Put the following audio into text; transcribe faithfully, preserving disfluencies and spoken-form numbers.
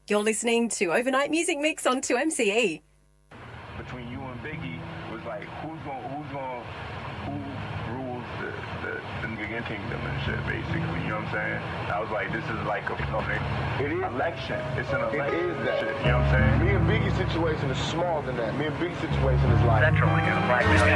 You're listening to Overnight Music Mix on two M C E. Between you and Biggie was like, who's gonna, who's gonna, who rules the, the, the nigga kingdom and shit, basically, you know what I'm saying? I was like, this is like a it is, election. It's an election. It is that. Shit, you know what I'm saying? Me and Biggie's situation is smaller than that. Me and Biggie's situation is like... Central,